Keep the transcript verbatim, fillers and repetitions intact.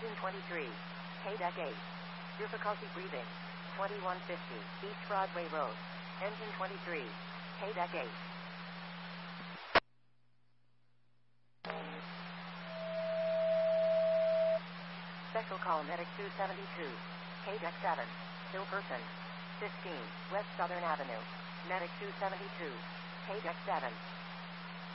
Engine twenty-three. K-Deck eight. Difficulty breathing. twenty-one fifty. East Broadway Road. Engine twenty-three. K-Deck eight. Special call Medic two seventy-two. K-Deck seven. Still person. fifteen. West Southern Avenue. Medic two seventy-two. K-Deck seven.